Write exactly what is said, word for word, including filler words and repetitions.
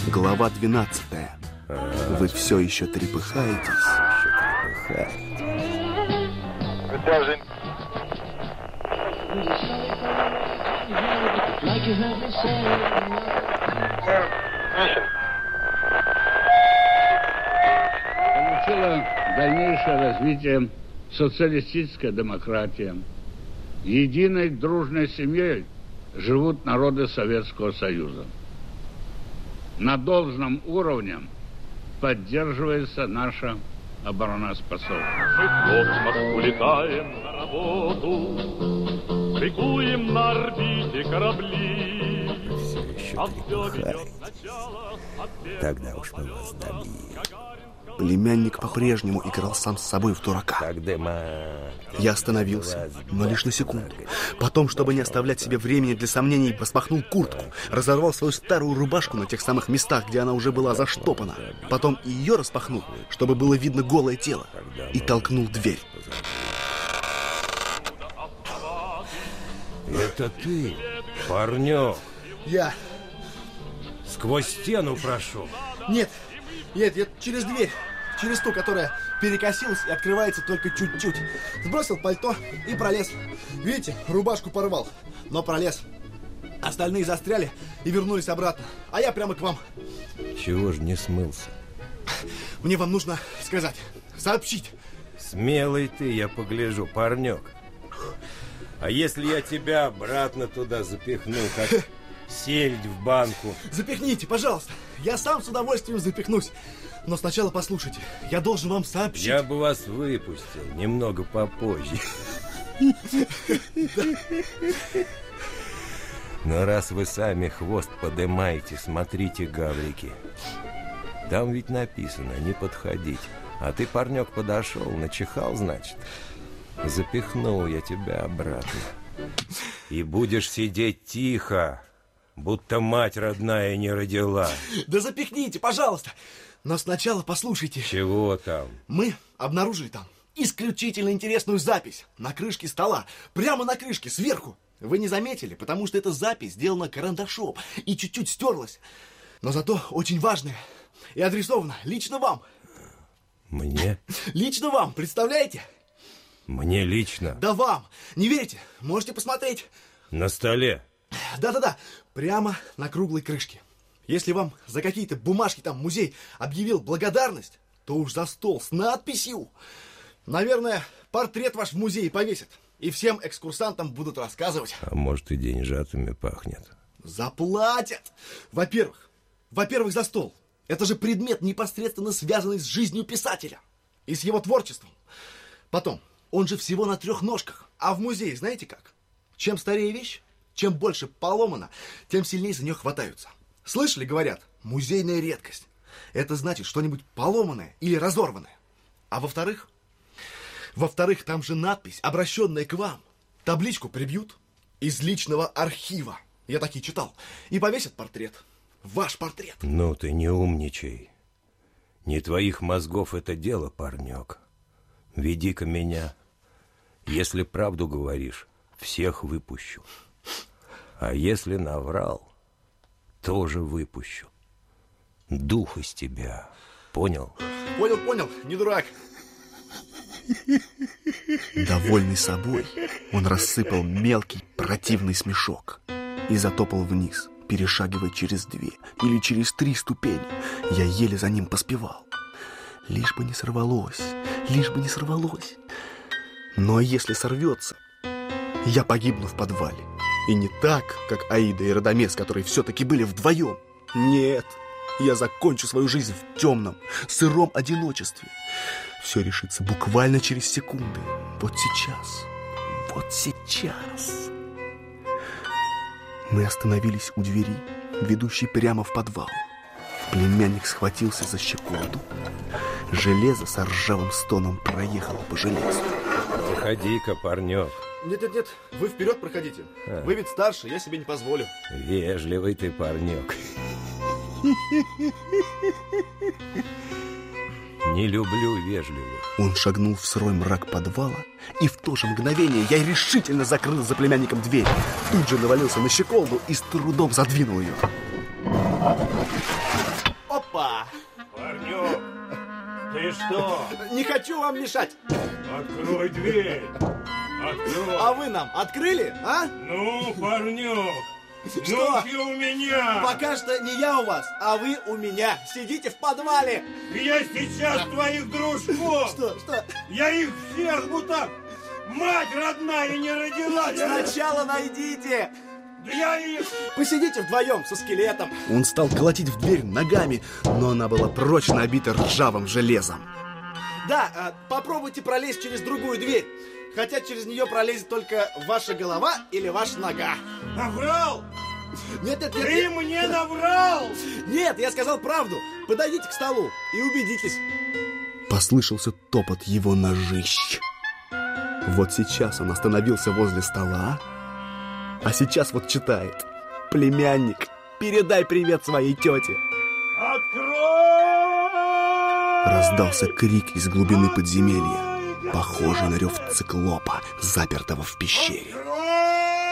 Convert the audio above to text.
Глава двенадцатая. Вы все еще трепыхаетесь. Получила дальнейшее развитие социалистическая демократия. Единой дружной семьей живут народы Советского Союза. На должном уровне поддерживается наша обороноспособность. Мы в космос улетаем на работу, шикуем на орбите корабли. Все еще трепыхаетесь. Тогда уж мы вас добьем. Племянник по-прежнему играл сам с собой в дурака. Я остановился, но лишь на секунду. Потом, чтобы не оставлять себе времени для сомнений, распахнул куртку, разорвал свою старую рубашку на тех самых местах, где она уже была заштопана. Потом и ее распахнул, чтобы было видно голое тело, и толкнул дверь. Это ты, парнек? Я. Сквозь стену прошел? Нет, нет, я через дверь. Через ту, которая перекосилась и открывается только чуть-чуть. Сбросил пальто и пролез. Видите, рубашку порвал, но пролез. Остальные застряли и вернулись обратно. А я прямо к вам. Чего же не смылся? Мне вам нужно сказать, сообщить. Смелый ты, я погляжу, парнек. А если я тебя обратно туда запихну, как сельдь в банку? Запихните, пожалуйста. Я сам с удовольствием запихнусь. Но сначала послушайте, я должен вам сообщить. Я бы вас выпустил немного попозже. Но раз вы сами хвост подымаете, смотрите, гаврики. Там ведь написано не подходить. А ты, парнек, подошел, начихал, значит. Запихнул я тебя обратно. И будешь сидеть тихо, будто мать родная не родила. Да запихните, пожалуйста. Но сначала послушайте. Чего там? Мы обнаружили там исключительно интересную запись на крышке стола. Прямо на крышке, сверху. Вы не заметили, потому что эта запись сделана карандашом и чуть-чуть стерлась. Но зато очень важная и адресована лично вам. Мне? Лично вам, представляете? Мне лично? Да вам. Не верите? Можете посмотреть. На столе? Да-да-да, прямо на круглой крышке. Если вам за какие-то бумажки там музей объявил благодарность, то уж за стол с надписью. Наверное, портрет ваш в музее повесят. И всем экскурсантам будут рассказывать. А может, и деньжатами пахнет. Заплатят. Во-первых, во-первых, за стол. Это же предмет, непосредственно связанный с жизнью писателя и с его творчеством. Потом, он же всего на трех ножках. А в музее знаете как? Чем старее вещь, чем больше поломана, тем сильнее за нее хватаются. Слышали, говорят, музейная редкость. Это значит что-нибудь поломанное или разорванное. А во-вторых, во-вторых, там же надпись, обращенная к вам. Табличку прибьют из личного архива. Я такие читал. И повесят портрет. Ваш портрет. Ну ты не умничай. Не твоих мозгов это дело, парнек. Веди-ка меня. Если правду говоришь, всех выпущу. А если наврал, тоже выпущу. Дух из тебя. Понял? Понял, понял, не дурак. Довольный собой, он рассыпал мелкий противный смешок и затопал вниз, перешагивая через две или через три ступени. Я еле за ним поспевал. Лишь бы не сорвалось, лишь бы не сорвалось. Но если сорвется, я погибну в подвале. И не так, как Аида и Радамес, которые все-таки были вдвоем. Нет, я закончу свою жизнь в темном, сыром одиночестве. Все решится буквально через секунды. Вот сейчас, вот сейчас. Мы остановились у двери, ведущей прямо в подвал. Племянник схватился за щеколду. Железо с ржавым стоном проехало по железу. Заходи-ка, парнек. Нет-нет-нет, вы вперед проходите. А. Вы ведь старше, я себе не позволю. Вежливый ты, парнек. Не люблю вежливых. Он шагнул в сырой мрак подвала, и в то же мгновение я решительно закрыл за племянником дверь. Тут же навалился на щеколду и с трудом задвинул ее. Ты что? Не хочу вам мешать. Открой дверь. Открой. А вы нам открыли, а? Ну, парнек. Что? Ну-ка у меня. Пока что не я у вас, а вы у меня. Сидите в подвале. Я сейчас твоих дружков. Что, что? Я их всех вот так. Мать родная не родила. Сначала найдите. Да я их... Посидите вдвоем со скелетом. Он стал колотить в дверь ногами, но она была прочно обита ржавым железом. Да, а, попробуйте пролезть через другую дверь. Хотя через нее пролезет только ваша голова или ваша нога. Наврал? Нет, нет, нет. Ты нет. мне наврал? Нет, я сказал правду. Подойдите к столу и убедитесь. Послышался топот его ножищ. Вот сейчас он остановился возле стола, а сейчас вот читает. Племянник, передай привет своей тете. Открой! Раздался крик из глубины подземелья, похожий на рев циклопа, запертого в пещере.